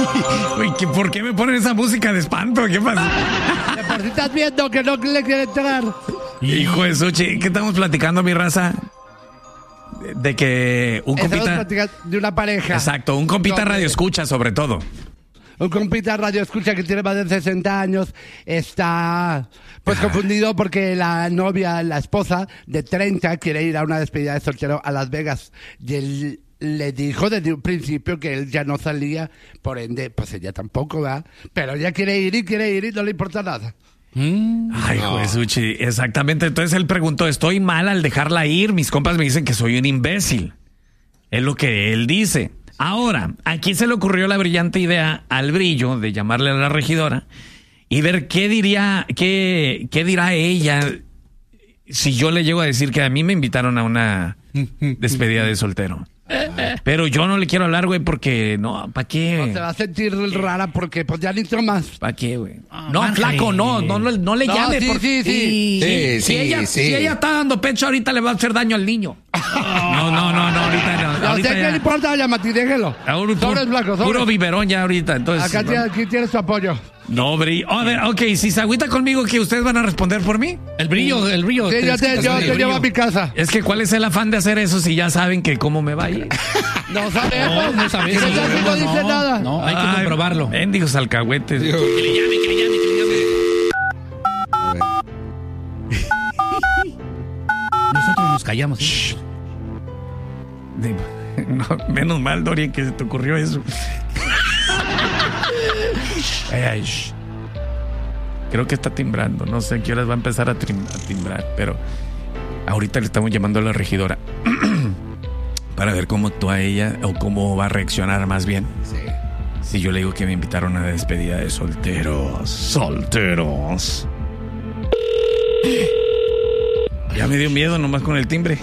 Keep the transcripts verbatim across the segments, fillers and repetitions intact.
Uy, ¿por qué me ponen esa música de espanto? ¿Qué pasa? Por si estás viendo que no le quiere entrar. Hijo de Suchi, ¿qué estamos platicando, mi raza? De, de que un Estamos compita... platicando de una pareja. Exacto, un compita Donde- radio escucha sobre todo. Un compita radio escucha que tiene más de sesenta años está pues confundido porque la novia, la esposa de treinta quiere ir a una despedida de soltero a Las Vegas y él le dijo desde un principio que él ya no salía, por ende pues ella tampoco, ¿verdad? Pero ella quiere ir y quiere ir y no le importa nada. Ay, hijo de Suchi, exactamente. Entonces él preguntó, ¿estoy mal al dejarla ir? Mis compas me dicen que soy un imbécil. Es lo que él dice. Ahora, aquí se le ocurrió la brillante idea al Brillo de llamarle a la regidora y ver qué diría, qué, qué dirá ella si yo le llego a decir que a mí me invitaron a una despedida de soltero. Pero yo no le quiero hablar, güey, porque no, ¿para qué? No, se va a sentir rara porque pues ya listo más. ¿Para qué, güey? No, flaco, no, no, no, no le No, llame. sí, porque- sí, sí. Sí, si, sí, ella, sí. si ella está dando pecho, ahorita le va a hacer daño al niño. No, no, no, no, ahorita no. No ahorita sé qué ya- le importa, llámate, déjelo. Ahora, Sobres, Blanco, sobres. puro biberón ya ahorita, entonces. Acá tiene, aquí tiene su apoyo. No, Brillo. A ver, ok, si se agüita conmigo, ¿que ustedes van a responder por mí? El brillo, el brillo. Sí, yo te, yo te llevo a mi casa. Es que, ¿cuál es el afán de hacer eso si ya saben que cómo me va a ir? No sabemos. No, no sabemos. Ella sí no dice No, nada. no, hay que Ay, comprobarlo. Mendigos alcahuetes. Dios. Que le llame, que le llame, que le llame. Nosotros nos callamos. ¿eh? De- no, menos mal, Dorian, que se te ocurrió eso. Ay, ay, shh. Creo que está timbrando. No sé a qué horas va a empezar a, trim- a timbrar, pero ahorita le estamos llamando a la regidora para ver cómo actúa ella o cómo va a reaccionar más bien. Sí. Si yo le digo que me invitaron a una despedida de solteros. Solteros. Ya me dio miedo nomás con el timbre.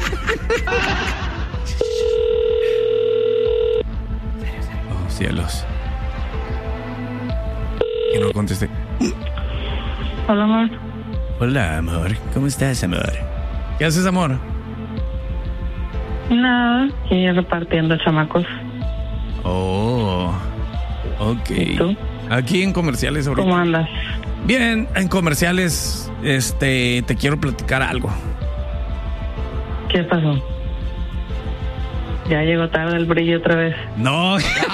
Oh, cielos. Que no contesté. Hola, amor. Hola, amor. ¿Cómo estás, amor? ¿Qué haces, amor? Nada, y repartiendo chamacos. Oh, ok. ¿Y tú? Aquí en comerciales ahorita. ¿Cómo andas? Bien, en comerciales, este, te quiero platicar algo. ¿Qué pasó? Ya llegó tarde el brillo otra vez. No.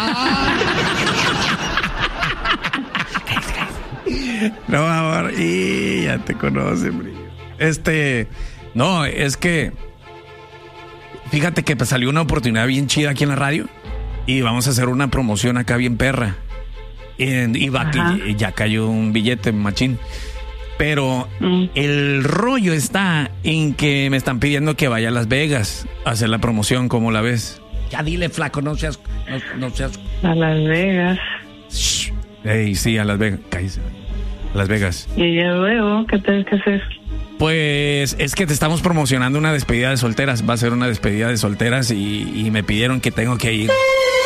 No, amor, y ya te conocen, brillo. Este, no, es que fíjate que te salió una oportunidad bien chida aquí en la radio y vamos a hacer una promoción acá bien perra. Y, y va, Ajá. y ya cayó un billete machín. Pero Mm. el rollo está en que me están pidiendo que vaya a Las Vegas a hacer la promoción, ¿cómo la ves? Ya dile, flaco, no seas, no, no seas. A Las Vegas. Shh. Ey, sí, a Las Vegas. Cállese. A Las Vegas. Y ya luego, ¿qué tienes que hacer? Pues es que te estamos promocionando una despedida de solteras. Va a ser una despedida de solteras y, y me pidieron que tengo que ir.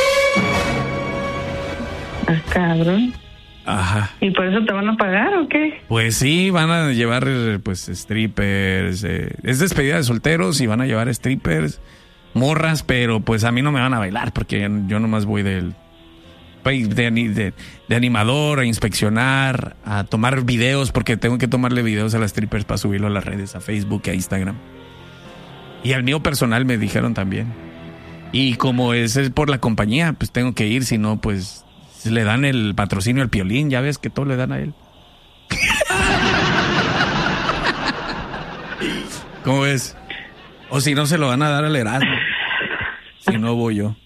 Ah, cabrón. Ajá. ¿Y por eso te van a pagar o qué? Pues sí, van a llevar pues strippers. Eh, es despedida de solteros y van a llevar strippers, morras, pero pues a mí no me van a bailar porque yo nomás voy del de, de, de animador a inspeccionar, a tomar videos porque tengo que tomarle videos a las strippers para subirlo a las redes, a Facebook, a Instagram. Y al mío personal me dijeron también. Y como es, es por la compañía, pues tengo que ir, si no, pues le dan el patrocinio al Piolín, ya ves que todo le dan a él. ¿Cómo ves? O si no, se lo van a dar al Erasmo. Si no, voy yo.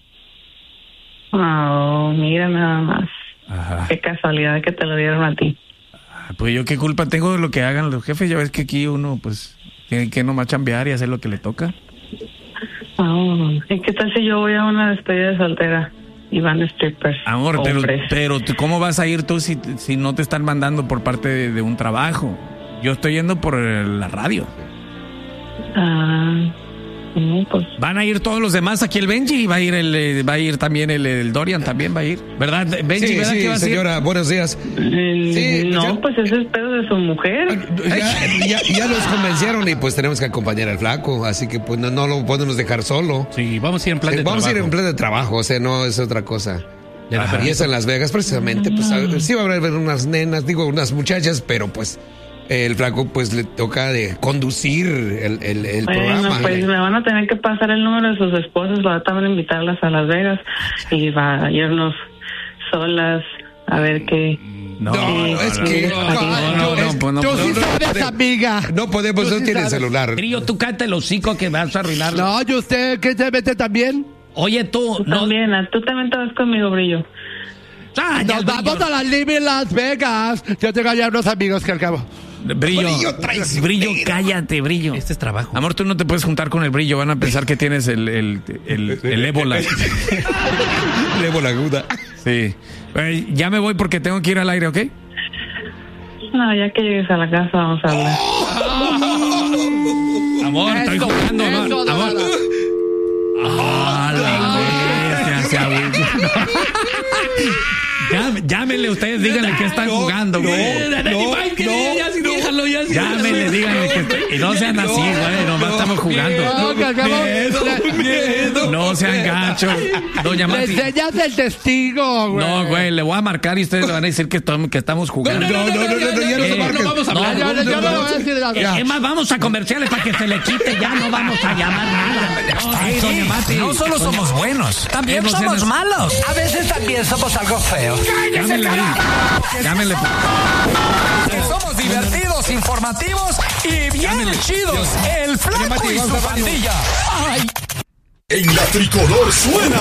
Oh, mira nada más. Ajá. Qué casualidad que te lo dieron a ti. Pues yo qué culpa tengo de lo que hagan los jefes. Ya ves que aquí uno, pues, tiene que nomás chambear y hacer lo que le toca. Oh, ¿y qué tal si yo voy a una despedida de soltera y van strippers? Amor, pero, hombres? pero ¿tú ¿cómo vas a ir tú si, si no te están mandando por parte de, de un trabajo? Yo estoy yendo por la radio. Ah, no, pues. Van a ir todos los demás, aquí el Benji, va a ir el, eh, va a ir también el, el Dorian, también va a ir, ¿verdad? Benji, Sí, ¿verdad sí, que vas a ir? señora, buenos días. eh, Sí, no, ya- pues ese es pedo de su mujer. Ya, ya, ya los convencieron y pues tenemos que acompañar al flaco, así que pues no, no lo podemos dejar solo. Sí, vamos a ir en plan Sí, de vamos a ir trabajo. en plan de trabajo, o sea, no es otra cosa. Y es en Las Vegas, precisamente, pues a ver, sí va a haber unas nenas, digo, unas muchachas, pero pues el flaco pues le toca de conducir el, el, el Bueno, programa. pues me van a tener que pasar el número de sus esposas para también invitarlas a Las Vegas y va a irnos solas a ver qué. No, No, Sí, es sí, que sí. no, no, no, pues no, Tú sí no, sabes, amiga. No podemos, Tú no sí tiene sabes. celular. Trillo, tú cállate el hocico que vas a arruinarlo. No, ¿y usted qué se mete también? Oye, tú, Tú no. también, ah, tú también te vas conmigo, Brillo. Ah, ya, Nos vamos Brillo. a la Living Las Vegas. Yo tengo allá unos amigos que al cabo. Brillo, Brillo, traicionero. brillo, cállate, brillo. Este es trabajo. Amor, tú no te puedes juntar con el brillo, van a pensar que tienes el, el, el, el ébola. Levo la aguda. Sí. Eh, ya me voy porque tengo que ir al aire, ¿ok? No, ya que llegues a la casa vamos a hablar. Amor, estoy Eso, jugando, amor. eso, amor. nada. Ah, la bestia, se abusó. Llame- Llámenle ustedes, díganle que están jugando, güey. Déjalo ya. Llámenle, díganle que está- y no sean así, güey, nomás estamos jugando. No, que al cabo. le- No sean gachos. Doña Le Mati. enseñas el testigo, güey. No, güey, le voy a marcar y ustedes le van a decir que, estamos- que estamos jugando. No, no, no, no, no, no, ya no se Eh, marca. vamos a hablar. Ya, yo, yo no le voy a decir nada. Es más, vamos a comerciales para que se le quite. Ya no vamos a llamar nada. Ay, doña Mati. No solo somos buenos, también Eh, no somos sean- malos. A veces también somos algo feos. Llámenle ahí. Llámenle. Que somos divertidos, informativos y bien chidos. El Flaco y su pandilla. Ay. En la tricolor suena